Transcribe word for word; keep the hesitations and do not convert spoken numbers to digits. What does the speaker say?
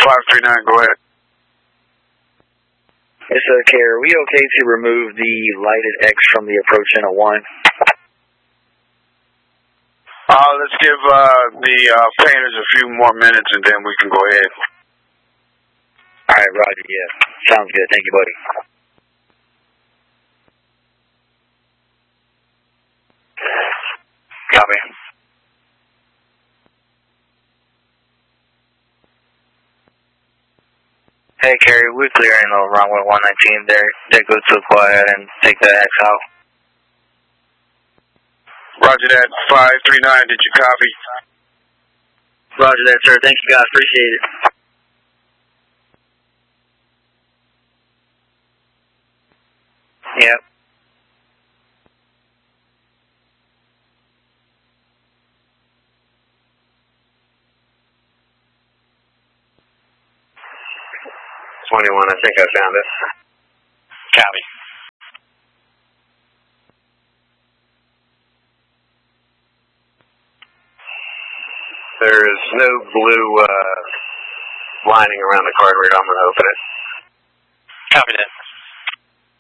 five three nine, go ahead. It's okay. Are we okay to remove the lighted X from the approach in a one? Uh, let's give uh, the uh, painters a few more minutes and then we can go ahead. All right, Roger, yeah. Sounds good. Thank you, buddy. Copy. Hey, Carrie, we're clearing the runway one nineteen there. They go to go ahead and take the X out. Roger that, five three nine, did you copy? Roger that, sir. Thank you, guys. Appreciate it. Yep. twenty-one, I think I found it. Copy. There's no blue uh, lining around the card reader. I'm going to open it. Copy that.